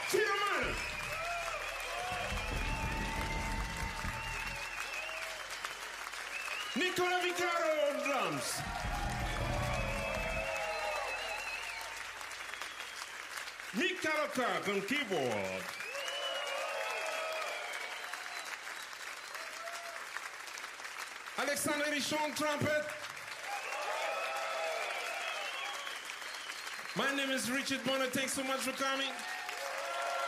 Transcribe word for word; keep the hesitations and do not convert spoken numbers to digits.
Tillman. Nicola Vicaro on drums. Mika Clark on keyboard. Alexandre Richon trumpet. My name is Richard Bonner. Thanks so much for coming.